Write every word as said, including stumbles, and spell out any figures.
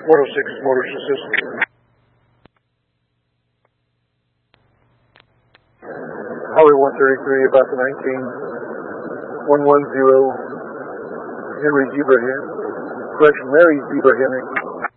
Motor six, Motor Assist. Highway one thirty-three, about the nineteen, one one zero, Henry Zebra here. Correction, Mary Zebra Henry.